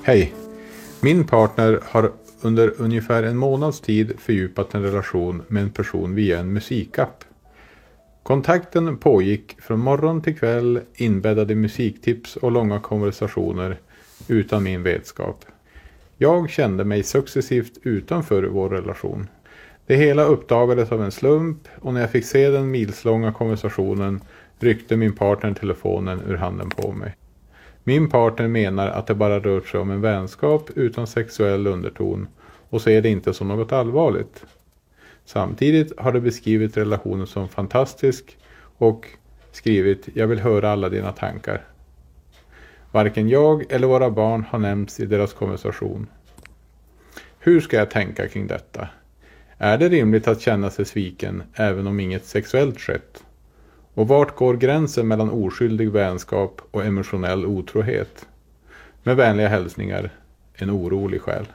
Hej! Min partner har under ungefär en månads tid fördjupat en relation med en person via en musikapp. Kontakten pågick från morgon till kväll, inbäddade i musiktips och långa konversationer utan min vetskap. Jag kände mig successivt utanför vår relation. Det hela uppdagades av en slump och när jag fick se den milslånga konversationen ryckte min partner telefonen ur handen på mig. Min partner menar att det bara rör sig om en vänskap utan sexuell underton och ser det inte som något allvarligt. Samtidigt har de beskrivit relationen som fantastisk och skrivit "Jag vill höra alla dina tankar". Varken jag eller våra barn har nämnts i deras konversation. Hur ska jag tänka kring detta? Är det rimligt att känna sig sviken även om inget sexuellt skett? Och vart går gränsen mellan oskyldig vänskap och emotionell otrohet? Med vänliga hälsningar, en orolig själ.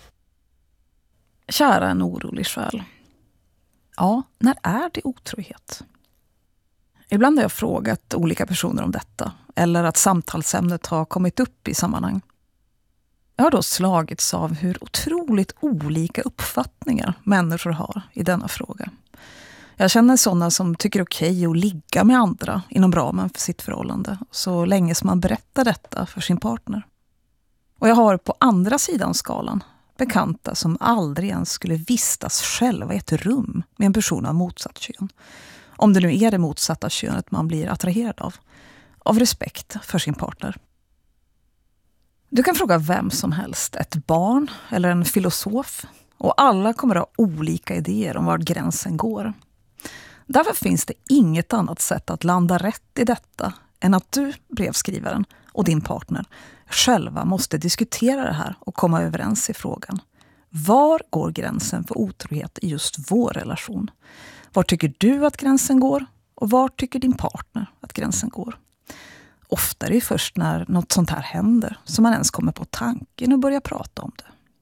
Kära en orolig själ. Ja, när är det otrohet? Ibland har jag frågat olika personer om detta, eller att samtalsämnet har kommit upp i sammanhang. Jag har då slagits av hur otroligt olika uppfattningar människor har i denna fråga. Jag känner sådana som tycker okej att ligga med andra inom ramen för sitt förhållande, så länge som man berättar detta för sin partner. Och jag har på andra sidan skalan bekanta som aldrig ens skulle vistas själva i ett rum med en person av motsatt kön. Om det nu är det motsatta könet man blir attraherad av respekt för sin partner. Du kan fråga vem som helst, ett barn eller en filosof, och alla kommer att ha olika idéer om var gränsen går. Därför finns det inget annat sätt att landa rätt i detta än att du, brevskrivaren, och din partner själva måste diskutera det här och komma överens i frågan. Var går gränsen för otrohet i just vår relation? Var tycker du att gränsen går och var tycker din partner att gränsen går? Ofta är det först när något sånt här händer som man ens kommer på tanken och börjar prata om det.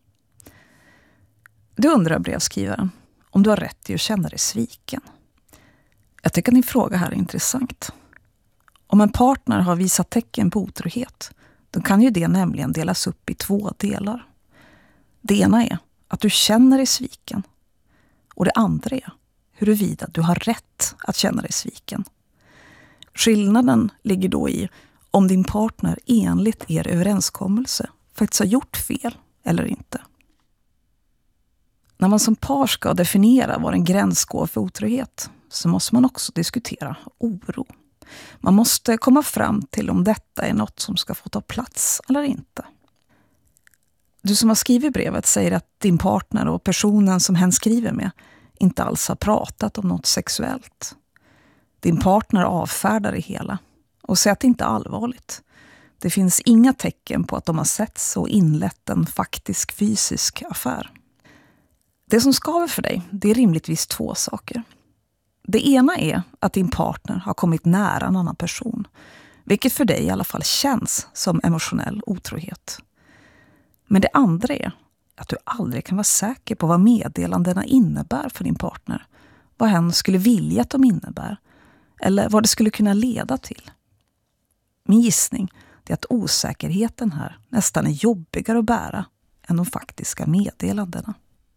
Du undrar, brevskrivaren, om du har rätt i att känna dig sviken. Jag tycker att din fråga här är intressant. Om en partner har visat tecken på otrohet, då kan ju det nämligen delas upp i 2 delar. Det ena är att du känner dig sviken. Och det andra är huruvida du har rätt att känna dig sviken. Skillnaden ligger då i om din partner enligt er överenskommelse faktiskt har gjort fel eller inte. När man som par ska definiera var en gräns går för otrohet så måste man också diskutera oro. Man måste komma fram till om detta är något som ska få ta plats eller inte. Du som har skrivit brevet säger att din partner och personen som hen skriver med inte alls har pratat om något sexuellt. Din partner avfärdar det hela och säger att det inte är allvarligt. Det finns inga tecken på att de har setts och inlett en faktisk fysisk affär. Det som skaver för dig, det är rimligtvis 2 saker. Det ena är att din partner har kommit nära en annan person, vilket för dig i alla fall känns som emotionell otrohet. Men det andra är att du aldrig kan vara säker på vad meddelandena innebär för din partner, vad hen skulle vilja att de innebär, eller vad det skulle kunna leda till. Min gissning är att osäkerheten här nästan är jobbigare att bära än de faktiska meddelandena.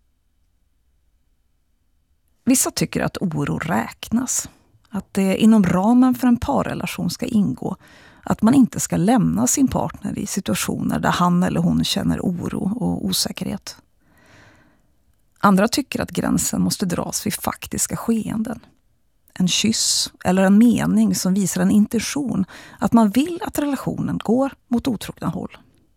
Vissa tycker att oro räknas, att det inom ramen för en parrelation ska ingå att man inte ska lämna sin partner i situationer där han eller hon känner oro och osäkerhet. Andra tycker att gränsen måste dras vid faktiska skeenden. En kyss eller en mening som visar en intention att man vill att relationen går mot otrogna håll.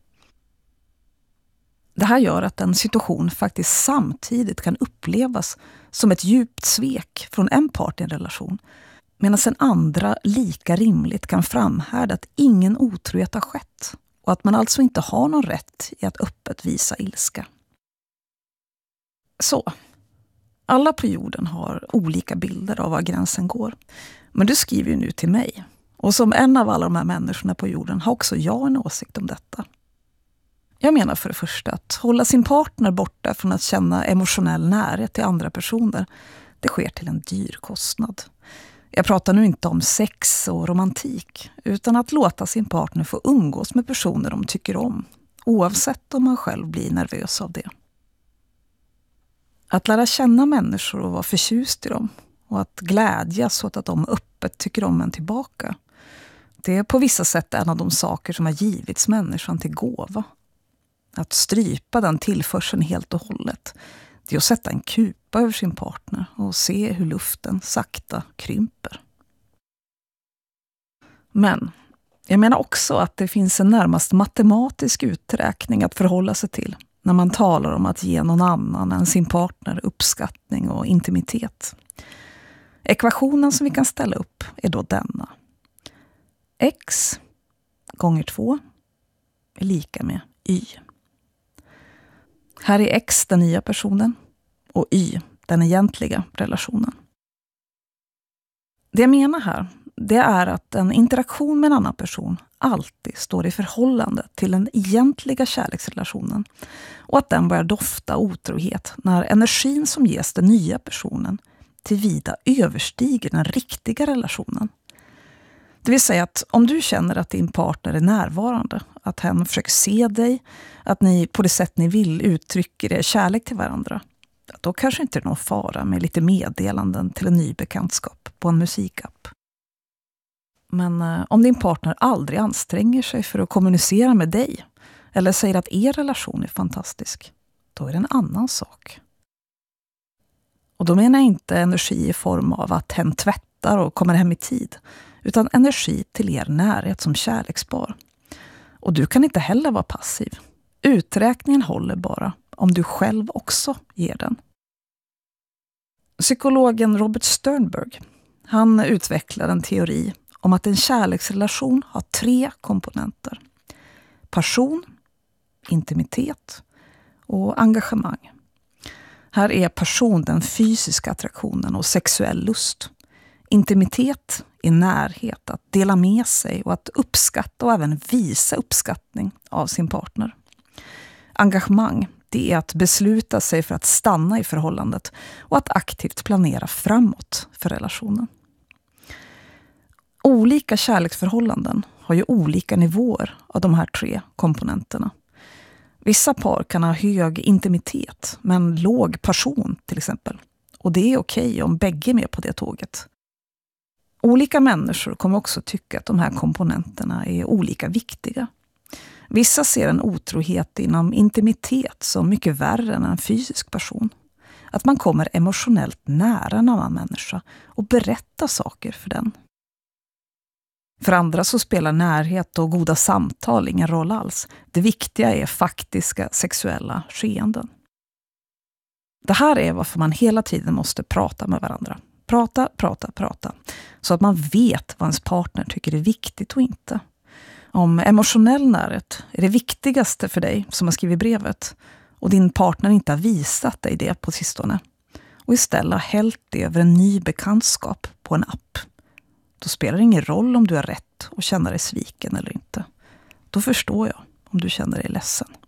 Det här gör att en situation faktiskt samtidigt kan upplevas som ett djupt svek från en part i en relation, medan en andra lika rimligt kan framhärda att ingen otrohet har skett och att man alltså inte har någon rätt i att öppet visa ilska. Så, alla på jorden har olika bilder av var gränsen går, men du skriver ju nu till mig. Och som en av alla de här människorna på jorden har också jag en åsikt om detta. Jag menar för det första att hålla sin partner borta från att känna emotionell närhet till andra personer, det sker till en dyr kostnad. Jag pratar nu inte om sex och romantik, utan att låta sin partner få umgås med personer de tycker om oavsett om man själv blir nervös av det. Att lära känna människor och vara förtjust i dem och att glädjas åt att de öppet tycker om en tillbaka, det är på vissa sätt en av de saker som har givits människan till gåva. Att strypa den tillförseln helt och hållet, det är att sätta en kupa över sin partner och se hur luften sakta krymper. Men jag menar också att det finns en närmast matematisk uträkning att förhålla sig till när man talar om att ge någon annan än sin partner uppskattning och intimitet. Ekvationen som vi kan ställa upp är då denna. X gånger 2 är lika med Y. Här är X den nya personen och Y den egentliga relationen. Det jag menar här, det är att en interaktion med en annan person alltid står i förhållande till den egentliga kärleksrelationen och att den börjar dofta otrohet när energin som ges den nya personen tillvida överstiger den riktiga relationen. Det vill säga att om du känner att din partner är närvarande, att hen försöker se dig, att ni på det sätt ni vill uttrycker er kärlek till varandra, då kanske inte är någon fara med lite meddelanden till en ny bekantskap på en musikapp. Men om din partner aldrig anstränger sig för att kommunicera med dig eller säger att er relation är fantastisk, då är det en annan sak. Och då menar jag inte energi i form av att hen tvättar och kommer hem i tid, utan energi till er närhet som kärlekspar. Och du kan inte heller vara passiv. Uträkningen håller bara om du själv också ger den. Psykologen Robert Sternberg, han utvecklar en teori om att en kärleksrelation har 3 komponenter. Passion, intimitet och engagemang. Här är passion den fysiska attraktionen och sexuell lust. Intimitet är närhet, att dela med sig och att uppskatta och även visa uppskattning av sin partner. Engagemang, det är att besluta sig för att stanna i förhållandet och att aktivt planera framåt för relationen. Olika kärleksförhållanden har ju olika nivåer av de här 3 komponenterna. Vissa par kan ha hög intimitet men låg passion till exempel. Och det är okej om bägge är med på det tåget. Olika människor kommer också tycka att de här komponenterna är olika viktiga. Vissa ser en otrohet inom intimitet som mycket värre än en fysisk passion. Att man kommer emotionellt nära en annan människa och berättar saker för den. För andra så spelar närhet och goda samtal ingen roll alls. Det viktiga är faktiska sexuella skeenden. Det här är varför man hela tiden måste prata med varandra. Prata. Så att man vet vad ens partner tycker är viktigt och inte. Om emotionell närhet är det viktigaste för dig som har skrivit brevet och din partner inte har visat dig det på sistone och istället har hällt det över en ny bekantskap på en app, då spelar det ingen roll om du har rätt och känner dig sviken eller inte. Då förstår jag om du känner dig ledsen.